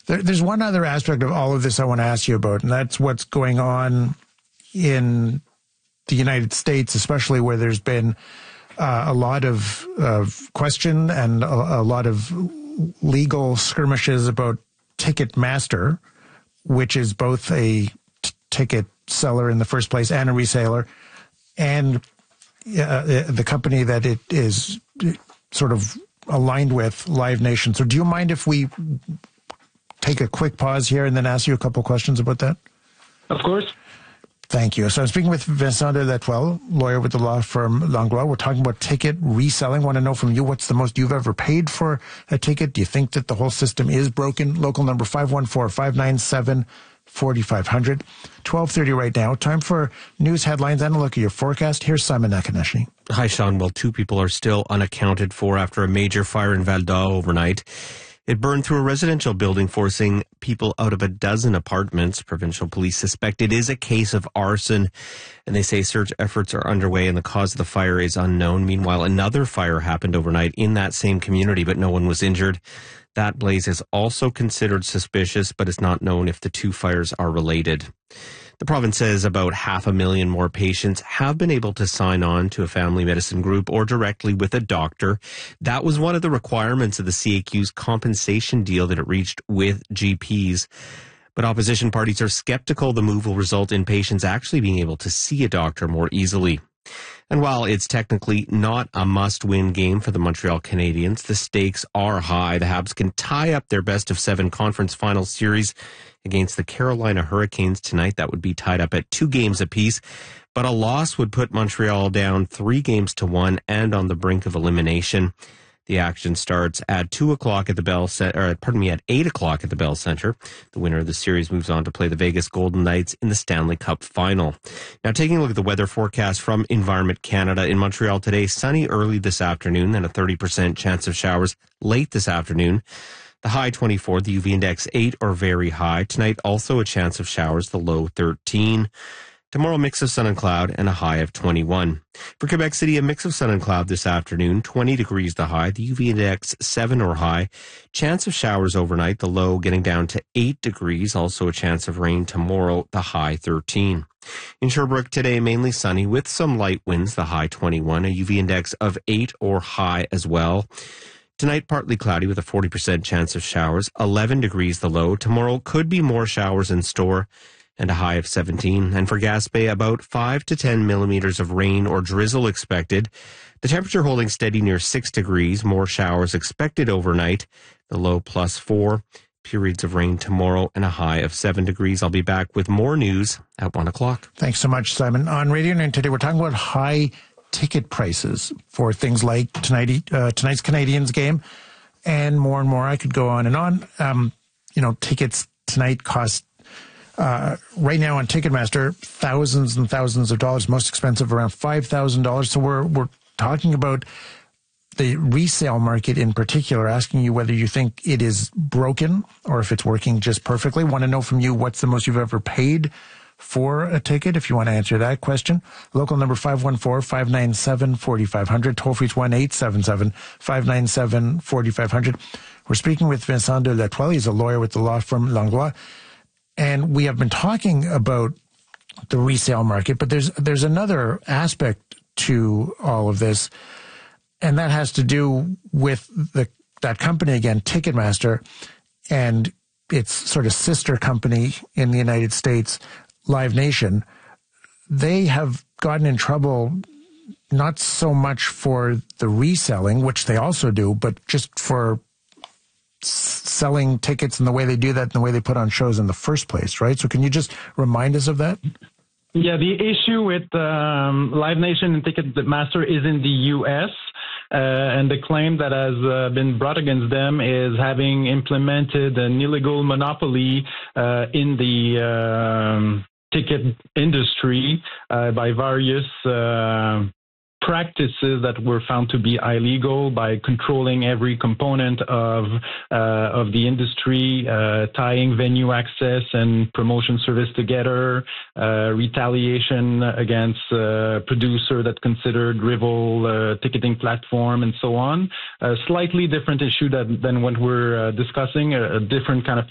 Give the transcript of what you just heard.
There's one other aspect of all of this I want to ask you about, and that's what's going on in the United States, especially where there's been a lot of question and a lot of legal skirmishes about Ticketmaster, which is both a ticket seller in the first place and a reseller, and the company that it is sort of aligned with, Live Nation. So do you mind if we take a quick pause here and then ask you a couple questions about that? Of course. Thank you. So I'm speaking with Vincent de L'Etoile, lawyer with the law firm Langlois. We're talking about ticket reselling. Want to know from you, what's the most you've ever paid for a ticket? Do you think that the whole system is broken? Local number 514-597-4500. 12:30 right now. Time for news headlines and a look at your forecast. Here's Simon Nakanishi. Hi, Sean. Well, 2 people are still unaccounted for after a major fire in Val d'Or overnight. It burned through a residential building, forcing people out of a dozen apartments. Provincial police suspect it is a case of arson, and they say search efforts are underway and the cause of the fire is unknown. Meanwhile, another fire happened overnight in that same community, but no one was injured. That blaze is also considered suspicious, but it's not known if the 2 fires are related. The province says about 500,000 more patients have been able to sign on to a family medicine group or directly with a doctor. That was one of the requirements of the CAQ's compensation deal that it reached with GPs. But opposition parties are skeptical the move will result in patients actually being able to see a doctor more easily. And while it's technically not a must-win game for the Montreal Canadiens, the stakes are high. The Habs can tie up their best-of-7 conference final series against the Carolina Hurricanes tonight. That would be tied up at 2 games apiece. But a loss would put Montreal down 3-1 and on the brink of elimination. The action starts at 2 o'clock at the Bell Center, at 8 o'clock at the Bell Center. The winner of the series moves on to play the Vegas Golden Knights in the Stanley Cup final. Now, taking a look at the weather forecast from Environment Canada. In Montreal today, sunny early this afternoon, then a 30% chance of showers late this afternoon. The high 24, the UV index 8 or very high. Tonight, also a chance of showers, the low 13. Tomorrow, mix of sun and cloud and a high of 21. For Quebec City, a mix of sun and cloud this afternoon, 20 degrees the high, the UV index 7 or high. Chance of showers overnight, the low getting down to 8 degrees. Also a chance of rain tomorrow, the high 13. In Sherbrooke today, mainly sunny with some light winds, the high 21, a UV index of 8 or high as well. Tonight, partly cloudy with a 40% chance of showers, 11 degrees the low. Tomorrow could be more showers in store, and a high of 17. And for Gaspé, about 5 to 10 millimeters of rain or drizzle expected. The temperature holding steady near 6 degrees. More showers expected overnight. The low +4. Periods of rain tomorrow and a high of 7 degrees. I'll be back with more news at 1 o'clock. Thanks so much, Simon. On Radio News today, we're talking about high ticket prices for things like tonight's Canadiens game and more. I could go on and on. Tickets tonight cost right now on Ticketmaster, thousands and thousands of dollars, most expensive around $5,000. So we're talking about the resale market in particular, asking you whether you think it is broken or if it's working just perfectly. Want to know from you, what's the most you've ever paid for a ticket, if you want to answer that question. Local number 514-597-4500. Toll free 1-877-597-4500. We're speaking with Vincent de L'Etoile. He's a lawyer with the law firm Langlois. And we have been talking about the resale market, but there's another aspect to all of this, and that has to do with that company again, Ticketmaster, and its sort of sister company in the United States, Live Nation. They have gotten in trouble not so much for the reselling, which they also do, but just for selling tickets and the way they do that and the way they put on shows in the first place, right? So can you just remind us of that? Yeah, the issue with Live Nation and Ticketmaster is in the U.S., and the claim that has been brought against them is having implemented an illegal monopoly in the ticket industry by various practices that were found to be illegal by controlling every component of the industry, tying venue access and promotion service together, retaliation against producer that considered rival ticketing platform, and so on. A slightly different issue than what we're discussing, a different kind of